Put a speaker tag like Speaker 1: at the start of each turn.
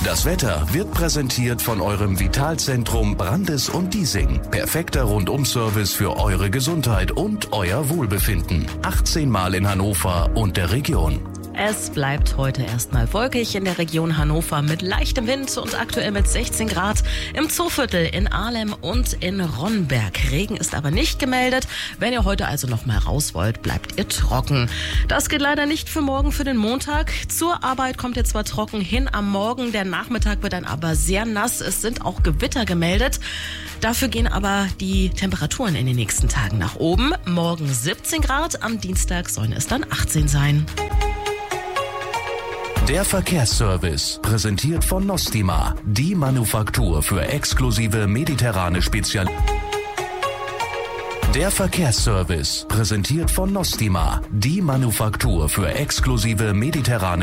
Speaker 1: Das Wetter wird präsentiert von eurem Vitalzentrum Brandes und Diesing. Perfekter Rundum-Service für eure Gesundheit und euer Wohlbefinden. 18 Mal in Hannover und der Region.
Speaker 2: Es bleibt heute erstmal wolkig in der Region Hannover mit leichtem Wind und aktuell mit 16 Grad im Zooviertel, in Ahlem und in Ronnberg. Regen ist aber nicht gemeldet. Wenn ihr heute also noch mal raus wollt, bleibt ihr trocken. Das geht leider nicht für morgen, für den Montag. Zur Arbeit kommt ihr zwar trocken hin am Morgen, der Nachmittag wird dann aber sehr nass. Es sind auch Gewitter gemeldet. Dafür gehen aber die Temperaturen in den nächsten Tagen nach oben. Morgen 17 Grad, am Dienstag sollen es dann 18 sein.
Speaker 1: Der Verkehrsservice, präsentiert von Nostima, die Manufaktur für exklusive mediterrane Spezialitäten. Der Verkehrsservice, präsentiert von Nostima, die Manufaktur für exklusive mediterrane